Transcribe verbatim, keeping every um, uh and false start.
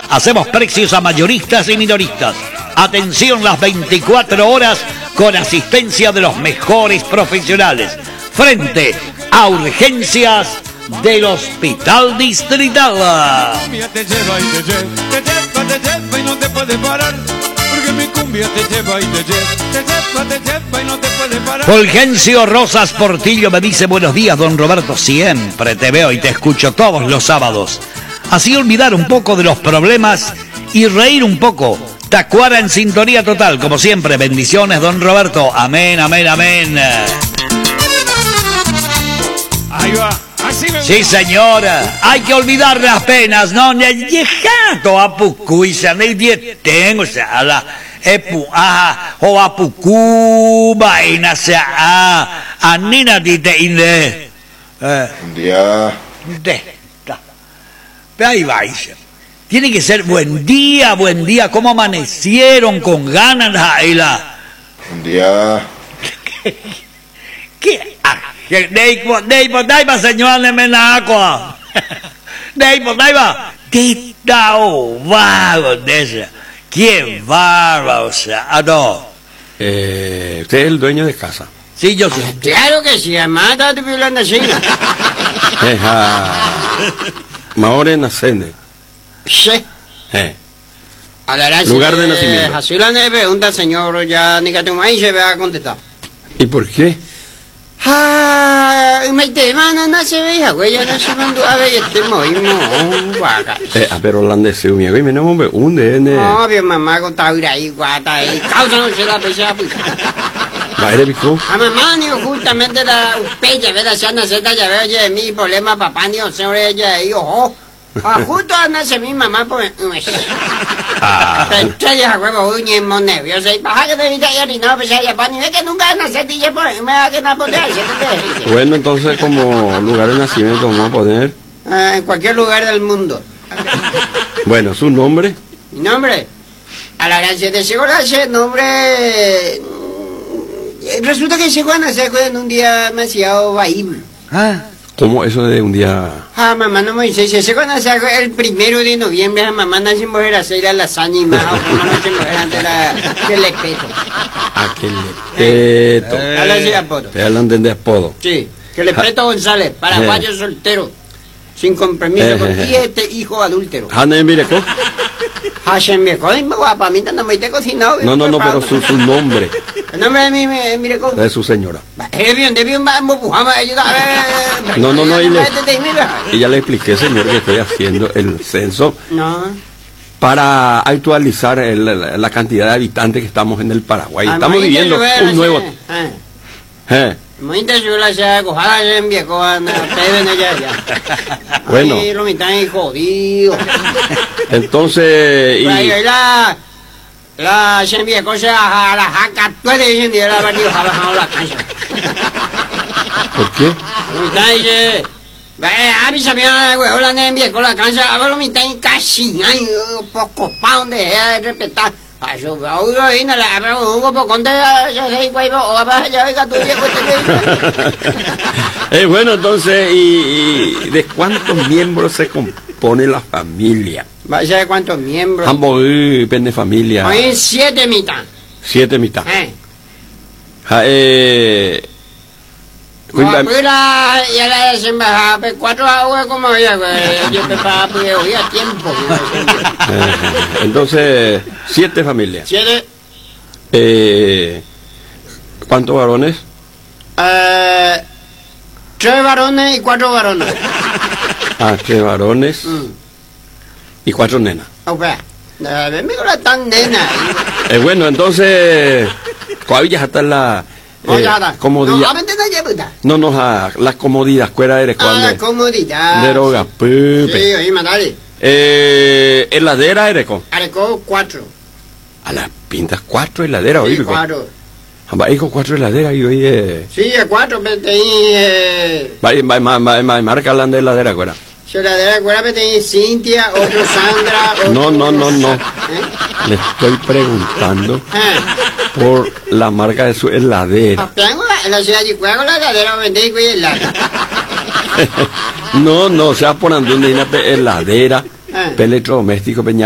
Hacemos precios a mayoristas y minoristas. Atención las veinticuatro horas con asistencia de los mejores profesionales. Frente a urgencias del Hospital Distrital. Te lleva y te lleva, te lleva, te lleva y no te puede parar. Porque mi cumbia te lleva y te lleva, te lleva, te lleva y no te puede parar. Fulgencio Rosas Portillo me dice: buenos días, don Roberto, siempre te veo y te escucho todos los sábados. Así olvidar un poco de los problemas y reír un poco. Tacuara en sintonía total, como siempre. Bendiciones, don Roberto. Amén, amén, amén. Ahí va. Así me sí, señora. Hay que olvidar las penas, ¿no? Llegando a Pucuy, se han tengo, o sea, a la epu, a, o a Pucú, vaina, o sea, a, a Nina, dite, inde. Un día. De, da. Ahí va, tiene que ser buen día, buen día. ¿Cómo amanecieron con ganas ahí la? Un día. ¿Qué? Dei po, dei po, dai pa segnale menacqua. Dei po, dai pa. Tita o vago de esa. Qué bárbaro, o sea, ah, no. Eh, usted es el dueño de casa. Sí, yo soy. Claro que sí, además está violando así. Es a Maore Nacende. Sí. Eh. Ahora, lugar de nacimiento. Así le pregunta al señor, ya ni que tu maíz se va a contestar. ¿Y por qué? Ah, me te van a nacer vieja, güey, ya no se mandó a ver este movimiento, vaca. Eh, pero holandés, mi amigo, y me no me hunde, ne. No, bien mamá con taura ahí, guata ahí, causa no se la pesa, pues. ¿Va a ir pico? A mamá, ni justamente la pecha, ¿verdad? Se anda cerca, ya veo, oye, mi problema, papá, ni señor, ella ahí, ojo. Ah, justo anda mi mamá, pues. Ah. Entonces, ya huevo, uñe, mon nervioso, y baja que te evita ya ni no, pues ya, pa, ni ve que nunca nacer, y ya, pues, me va a quedar por ahí, ¿sí? Bueno, entonces, como lugar de nacimiento, vamos a poner. Ah, en cualquier lugar del mundo. Bueno, su nombre. Mi nombre. A la gracia de seguridad, ese nombre. Resulta que llegó a nacer en un día demasiado bahim. Ah. ¿Cómo eso de un día? Ah, mamá no me dice, se llegó a nacer el primero de noviembre, a mamá nace en mujer a hacer la lasaña y más, o mamá nace en mujer ante la, del espeto. Ah, que le peto. Eh, habla así de apodo. Te hablan de apodo. Sí, que le peto González, paraguayo soltero, sin compromiso con siete hijos adúlteros. ¿Hane Mireco? Hashem viejo, guapa, a mí no me he cocinado. No, no, no, pero su, su nombre. El nombre de mi, mi, mi de su señora. No, no, no, y, le, y ya le expliqué, señor, que estoy haciendo el censo. No. Para actualizar el, la, la cantidad de habitantes que estamos en el Paraguay. Estamos viviendo un nuevo... Eh. Muy interesante, ya, cojada en viejo, anda, ustedes allá, ya. Bueno. Ay, lo mitad es jodido. Entonces, y... Ahí, la... La se viejo, se a la jaca, tú eres en día la barrio, ha bajado la cancha. ¿Por qué? Lo mitad dice... A mí se me ha huevo la nena viejo, la cancha, a ver lo mitad en casi, ay, poco pa' donde de respetar. Eso, uno ahí, no la hago un poco conté, ya sé, güey, o abajo, ya oiga tu viejo. Eh, bueno, entonces, ¿y, y de cuántos miembros se compone la familia? ¿Vaya de cuántos miembros? Ambos pende familia. Hay siete mitad. Siete mitad. Eh. Ja, eh. No, pues la, ya la desembajada, pues cuatro aguas como ella, güey. Yo me pagaba, pues hoy a tiempo. Eh, entonces, siete familias. Siete. Eh, ¿Cuántos varones? Eh, tres varones y cuatro varones. Ah, tres varones Mm. y cuatro nenas. O sea, venme con la tan nena. Eh, bueno, entonces, ¿cuál ya está la No, eh, ya está. comodidad? No, no, lleva. No, no, a la comodidad, ¿cuál era? Ah, la comodidad. De droga, pepe. Sí, oye, mandale. Eh, heladera, Ereco. Arecó cuatro. A las pintas cuatro heladeras, Sí, oye. cuatro. Va, hijo, cuatro heladeras y oye. Sí, a cuatro, pero eh... Va, va, va, va, va, marca la de heladera, ¿cuál? Heladera, acuérdate, tenía Cintia, otro Sandra, otro... No, no, no, no. ¿Eh? Le estoy preguntando Ah. por la marca de su heladera. Tengo la, en la ciudad de Cuago la heladera, vendí y la... No, no, o sea, por donde una heladera, Ah. electrodoméstico, peña.